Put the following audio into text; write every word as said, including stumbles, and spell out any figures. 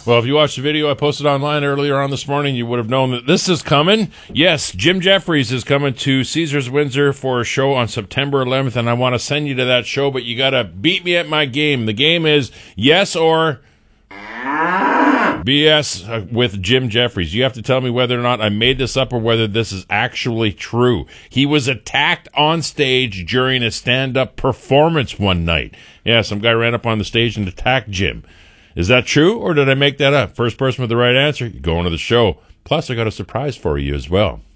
Well, if you watched the video I posted online earlier on this morning, you would have known that this is coming. Yes, Jim Jeffries is coming to Caesars Windsor for a show on September eleventh, and I want to send you to that show, but you got to beat me at my game. The game is yes or B S with Jim Jeffries. You have to tell me whether or not I made this up or whether this is actually true. He was attacked on stage during a stand-up performance one night. Yeah, some guy ran up on the stage and attacked Jim. Is that true, or did I make that up? First person with the right answer, you're going to the show. Plus, I got a surprise for you as well.